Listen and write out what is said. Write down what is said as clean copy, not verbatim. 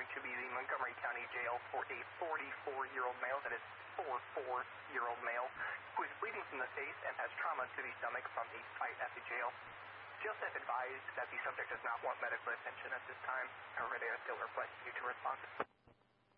to be the Montgomery County Jail for a 44-year-old male, that is 44-year-old male, who is bleeding from the face and has trauma to the stomach from a fight at the jail. Jail staff advised that the subject does not want medical attention at this time. However, they are still requesting you to respond.